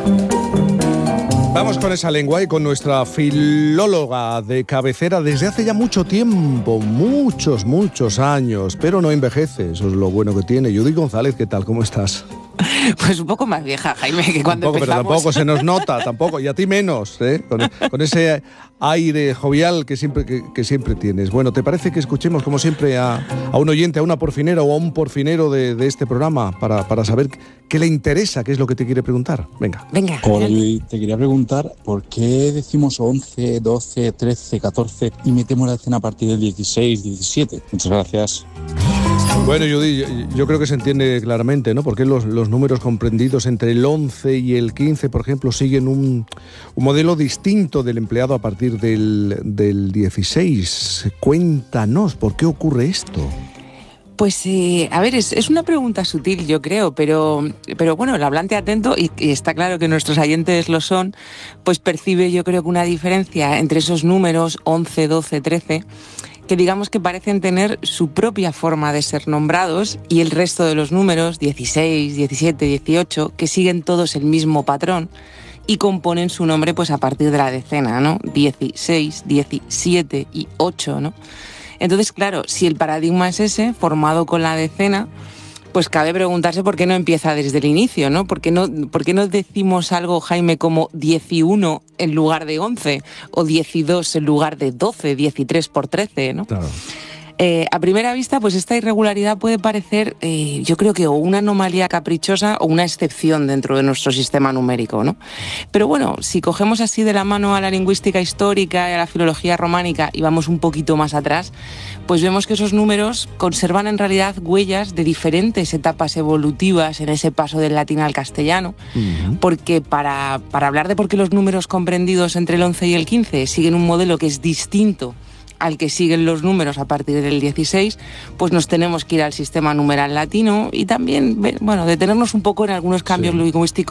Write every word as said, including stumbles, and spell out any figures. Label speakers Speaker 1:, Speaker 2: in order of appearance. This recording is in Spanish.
Speaker 1: Vamos con esa lengua y con nuestra filóloga de cabecera desde hace ya mucho tiempo, muchos, muchos años, pero no envejece, eso es lo bueno que tiene. Judy González, ¿qué tal? ¿Cómo estás?
Speaker 2: Pues un poco más vieja, Jaime, que cuando
Speaker 1: tampoco,
Speaker 2: empezamos.
Speaker 1: Pero tampoco se nos nota, tampoco, y a ti menos, ¿eh? Con, con ese aire jovial que siempre, que, que siempre tienes. Bueno, ¿te parece que escuchemos, como siempre, a, a un oyente, a una porfinera o a un porfinero de, de este programa para, para saber qué le interesa, qué es lo que te quiere preguntar? Venga.
Speaker 2: Venga.
Speaker 3: Hola, Judy, te quería preguntar por qué decimos once, doce, trece, catorce y metemos la decena a partir del dieciséis, diecisiete. Muchas gracias.
Speaker 1: Bueno, Judy, yo creo que se entiende claramente, ¿no? Porque los, los números comprendidos entre el once y el quince, por ejemplo, siguen un, un modelo distinto del empleado a partir del, del dieciséis. Cuéntanos, ¿por qué ocurre esto?
Speaker 2: Pues, eh, a ver, es, es una pregunta sutil, yo creo, pero, pero bueno, el hablante atento, y, y está claro que nuestros oyentes lo son, pues percibe, yo creo, que una diferencia entre esos números once, doce, trece, que digamos que parecen tener su propia forma de ser nombrados, y el resto de los números, dieciséis, diecisiete, dieciocho, que siguen todos el mismo patrón y componen su nombre pues a partir de la decena, ¿no? dieciséis, diecisiete y ocho, ¿no? Entonces, claro, si el paradigma es ese, formado con la decena, pues cabe preguntarse por qué no empieza desde el inicio, ¿no? ¿Por qué no, por qué no decimos algo, Jaime, como dieciuno en lugar de once o diecidós en lugar de doce, diecitrés por trece, ¿no?
Speaker 1: Claro.
Speaker 2: Eh, a primera vista, pues esta irregularidad puede parecer, eh, yo creo que o una anomalía caprichosa o una excepción dentro de nuestro sistema numérico, ¿no? Pero bueno, si cogemos así de la mano a la lingüística histórica y a la filología románica y vamos un poquito más atrás, pues vemos que esos números conservan en realidad huellas de diferentes etapas evolutivas en ese paso del latín al castellano, uh-huh. porque para, para hablar de por qué los números comprendidos entre el once y el quince siguen un modelo que es distinto al que siguen los números a partir del dieciséis, pues nos tenemos que ir al sistema numeral latino y también, bueno, detenernos un poco en algunos cambios sí. lingüísticos